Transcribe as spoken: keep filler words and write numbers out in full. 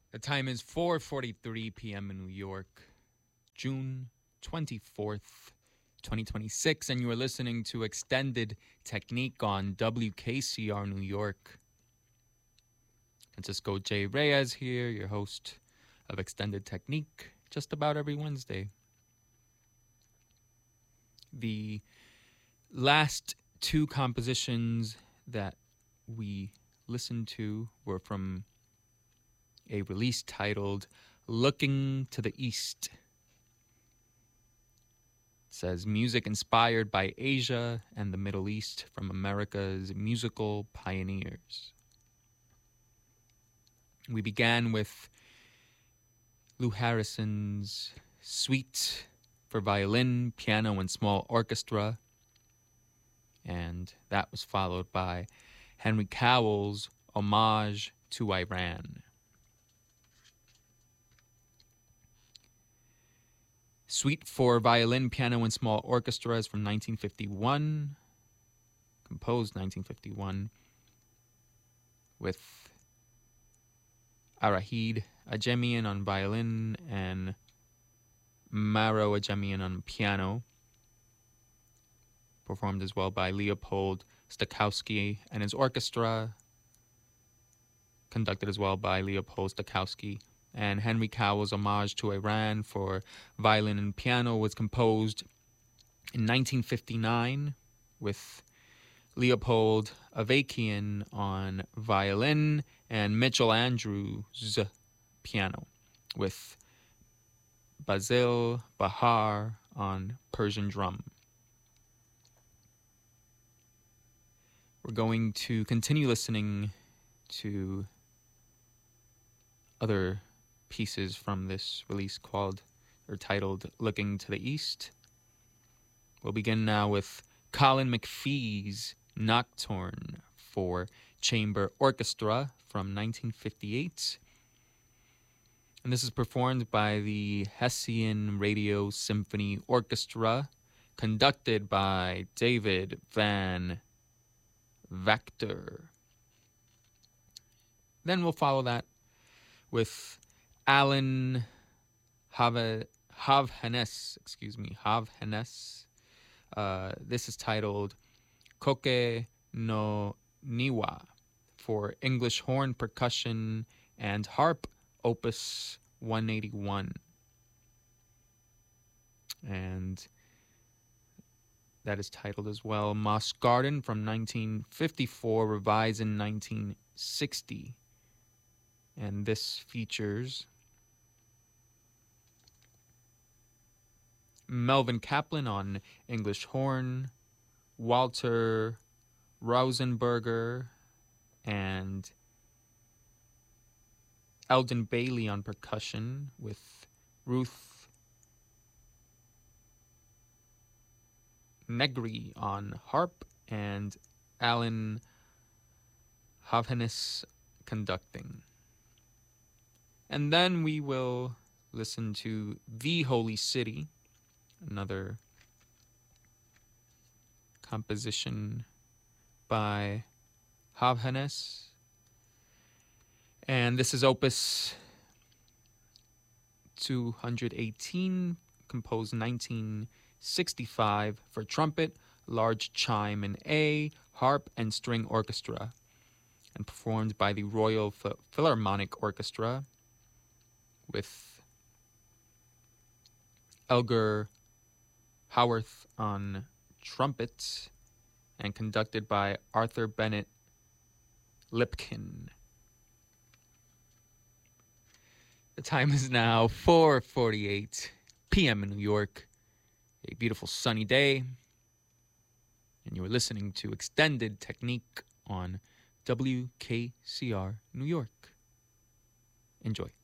The time is four forty-three p.m. in New York, June twenty-fourth, twenty twenty-six, and you are listening to Extended Technique on W K C R New York. Francisco J. Reyes here, your host of Extended Technique, just about every Wednesday. The last two compositions that we listened to were from a release titled Looking to the East. It says music inspired by Asia and the Middle East from America's musical pioneers. We began with Lou Harrison's Suite for violin, piano, and small orchestra, and that was followed by Henry Cowell's Homage to Iran. Suite for violin, piano, and small orchestra is from nineteen fifty-one, composed nineteen fifty-one, with Arahid Ajemian on violin and Maro Ajemian on piano, performed as well by Leopold Stokowski and his orchestra, conducted as well by Leopold Stokowski. And Henry Cowell's Homage to Iran for violin and piano was composed in nineteen fifty-nine with Leopold Avakian on violin and Mitchell Andrews piano, with Basil Bahar on Persian drum. We're going to continue listening to other pieces from this release called or titled Looking to the East. We'll begin now with Colin McPhee's Nocturne for Chamber Orchestra from nineteen fifty-eight. And this is performed by the Hessian Radio Symphony Orchestra, conducted by David Van Vactor. Then we'll follow that with Alan Have- Havhanes, excuse me, Havhanes. Uh, this is titled Koke no Niwa for English horn, percussion, and harp, opus one eighty-one. And that is titled as well Moss Garden from nineteen fifty-four, revised in nineteen sixty. And this features Melvin Kaplan on English horn, Walter Rosenberger, and Eldon Bailey on percussion, with Ruth Negri on harp and Alan Havhanes conducting. And then we will listen to The Holy City, another composition by Havhanes. And this is opus two eighteen, composed nineteen sixty-five for trumpet, large chime in A, harp, and string orchestra, and performed by the Royal Ph- Philharmonic Orchestra, with Elgar Howarth on trumpet, and conducted by Arthur Bennett Lipkin. The time is now four forty-eight p.m. in New York, a beautiful sunny day, and you are listening to Extended Technique on W K C R New York. Enjoy.